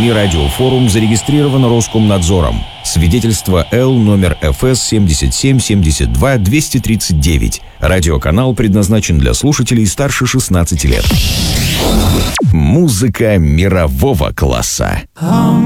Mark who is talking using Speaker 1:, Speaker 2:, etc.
Speaker 1: СМИ «Радиофорум» зарегистрировано Роскомнадзором. Свидетельство Л номер ФС 77-72-239. Радиоканал предназначен для слушателей старше 16 лет. Музыка мирового класса.